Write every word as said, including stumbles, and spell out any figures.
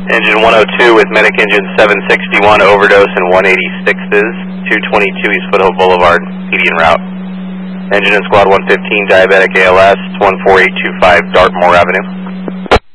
Engine one oh two with medic engine seven sixty-one, overdose and one eighty-sixes, two twenty-two East Foothill Boulevard, median route. Engine in squad one fifteen, diabetic A L S, one four eight two five Dartmoor Avenue.